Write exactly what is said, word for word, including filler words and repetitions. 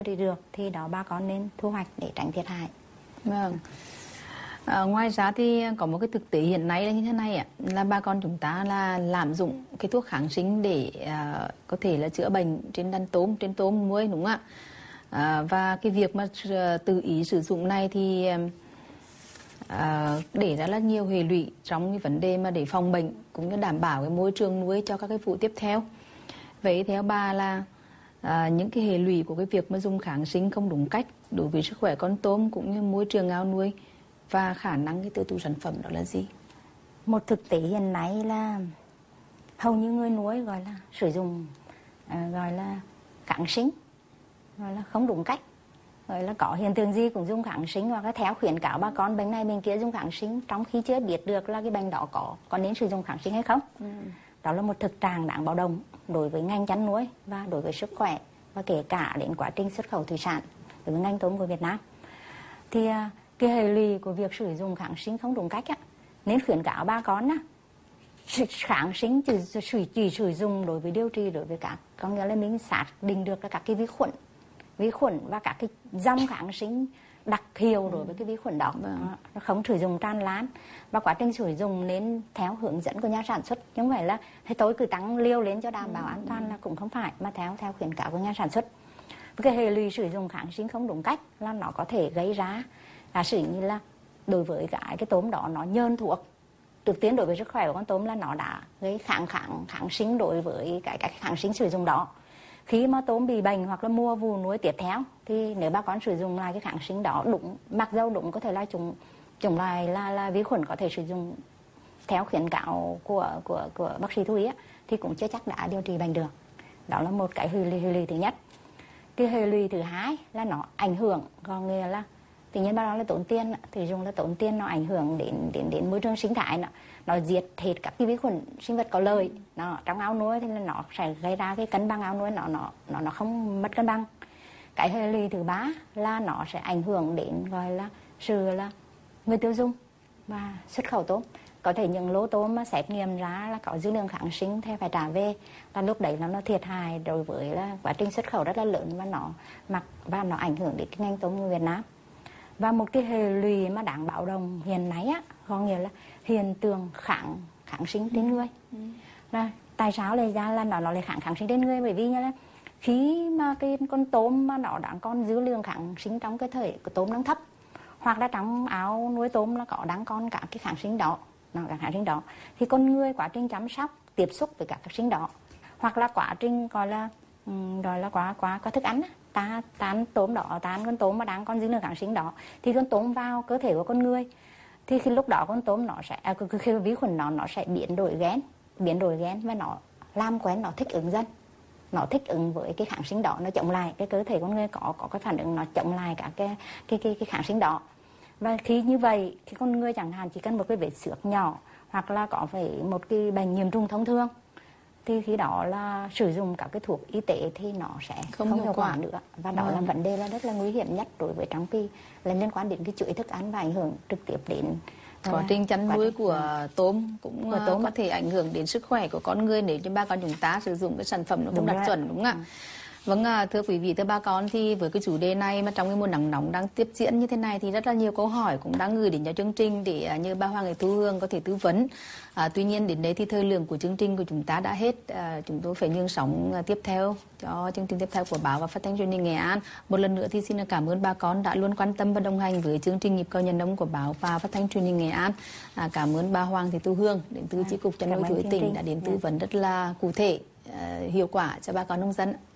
thì được thì đó bà con nên thu hoạch để tránh thiệt hại. Vâng. À, ngoài ra thì có một cái thực tế hiện nay là như thế này ạ, là bà con chúng ta là lạm dụng cái thuốc kháng sinh để à, có thể là chữa bệnh trên đàn tôm, trên tôm nuôi, đúng không ạ? À, và cái việc mà tự ý sử dụng này thì à, để ra rất nhiều hệ lụy trong cái vấn đề mà để phòng bệnh cũng như đảm bảo cái môi trường nuôi cho các cái vụ tiếp theo. Vậy theo bà là à, những cái hệ lụy của cái việc mà dùng kháng sinh không đúng cách đối với sức khỏe con tôm cũng như môi trường ao nuôi và khả năng cái tiêu thụ sản phẩm đó là gì? Một thực tế hiện nay là hầu như người nuôi gọi là sử dụng à, gọi là kháng sinh, gọi là không đúng cách, gọi là có hiện tượng gì cũng dùng kháng sinh, hoặc là theo khuyến cáo bà con bệnh này bệnh kia dùng kháng sinh trong khi chưa biết được là cái bệnh đó có có nên sử dụng kháng sinh hay không. Ừ. Đó là một thực trạng đáng báo động đối với ngành chăn nuôi và đối với sức khỏe và kể cả đến quá trình xuất khẩu thủy sản đối với ngành tôm của Việt Nam. Thì cái hệ lụy của việc sử dụng kháng sinh không đúng cách á, nên khuyến cáo bà con á, kháng sinh chỉ, chỉ, chỉ sử dụng đối với điều trị đối với các, có nghĩa là mình xác định được là các cái vi khuẩn vi khuẩn và các cái dòng kháng sinh đặc hiệu đối với cái vi khuẩn đó. Ừ. Nó không sử dụng tràn lan và quá trình sử dụng nên theo hướng dẫn của nhà sản xuất, chứ không phải là thế tôi cứ tăng liều lên cho đảm bảo an toàn là cũng không phải, mà theo theo khuyến cáo của nhà sản xuất. Cái hệ lụy sử dụng kháng sinh không đúng cách là nó có thể gây ra là sử như là đối với cái cái tôm đó nó nhờn thuốc. Trước tiên đối với sức khỏe của con tôm là nó đã gây kháng kháng kháng sinh đối với cái cái kháng sinh sử dụng đó. Khi mà tôm bị bệnh hoặc là mùa vụ nuôi tiếp theo thì nếu bà con sử dụng lại cái kháng sinh đó đúng, mặc dầu đúng có thể là chủng chủng loại là là vi khuẩn có thể sử dụng theo khuyến cáo của của của bác sĩ thú y á, thì cũng chưa chắc đã điều trị bệnh được. Đó là một cái hệ lụy, hệ lụy thứ nhất. Cái hệ lụy thứ hai là nó ảnh hưởng, có nghĩa là tự nhiên bà nói là tốn tiền, thì dùng là tốn tiền, nó ảnh hưởng đến đến đến môi trường sinh thái, nó nó diệt hết các cái vi khuẩn sinh vật có lợi nó trong ao nuôi, thì là nó sẽ gây ra cái cân bằng ao nuôi nó nó nó nó không mất cân bằng. Cái hệ lụy thứ ba là nó sẽ ảnh hưởng đến gọi là sự là người tiêu dùng và xuất khẩu tôm. Có thể những lô tôm mà xét nghiệm ra là có dư lượng kháng sinh thì phải trả về, là lúc đấy là nó thiệt hại đối với là quá trình xuất khẩu rất là lớn, và nó mặc và nó ảnh hưởng đến cái ngành tôm của Việt Nam. Và một cái hệ lụy mà đáng báo động hiện nay á, có nghĩa là hiện tượng kháng kháng sinh trên người. Ừ. Là tại sao lại ra là nó nó lại kháng kháng sinh trên người? Bởi vì như là khi mà cái con tôm mà nó đang còn dư lượng kháng sinh trong cái thể của tôm đang thấp, hoặc là trong áo nuôi tôm là có đang còn cả cái kháng sinh đó, nó cả kháng sinh đó, thì con người quá trình chăm sóc tiếp xúc với các kháng sinh đó, hoặc là quá trình gọi là um, gọi là quá quá có thức ăn á, ta tán tôm đó, tán con tôm mà đang còn dư lượng kháng sinh đó, thì con tôm vào cơ thể của con người, thì khi lúc đó con tôm nó sẽ à, khi vi khuẩn nó nó sẽ biến đổi gen biến đổi gen và nó làm quen, nó thích ứng dần, nó thích ứng với cái kháng sinh đó, nó chống lại cái cơ thể con người có có cái phản ứng, nó chống lại cả cái cái cái cái kháng sinh đó. Và khi như vậy, khi con người chẳng hạn chỉ cần một cái vết xước nhỏ, hoặc là có phải một cái bệnh nhiễm trùng thông thường, thì khi đó là sử dụng các cái thuốc y tế thì nó sẽ không, không hiệu quả nữa. Và đó ừ. là vấn đề là rất là nguy hiểm nhất đối với trong cái là liên quan đến cái chuỗi thức ăn và ảnh hưởng trực tiếp đến quá trình chăn nuôi của tôm cũng của tôm có thể ảnh hưởng đến sức khỏe của con người nếu như bà con chúng ta sử dụng cái sản phẩm nó không đạt chuẩn, đúng không ạ? Ừ. Vâng, thưa quý vị, thưa bà con, thì với cái chủ đề này mà trong cái mùa nắng nóng đang tiếp diễn như thế này thì rất là nhiều câu hỏi cũng đang gửi đến cho chương trình để như bà Hoàng Thị Thu Hương có thể tư vấn. À, tuy nhiên đến đây thì thời lượng của chương trình của chúng ta đã hết. À, chúng tôi phải nhường sóng tiếp theo cho chương trình tiếp theo của báo và phát thanh truyền hình Nghệ An. Một lần nữa thì xin cảm ơn bà con đã luôn quan tâm và đồng hành với chương trình Nhịp cầu Nhận Đông của báo và phát thanh truyền hình Nghệ An. À, cảm ơn bà Hoàng Thị Thu Hương đến từ chi cục chăn nuôi chuỗi tỉnh đã đến tư vấn rất là cụ thể, hiệu quả cho bà con nông dân.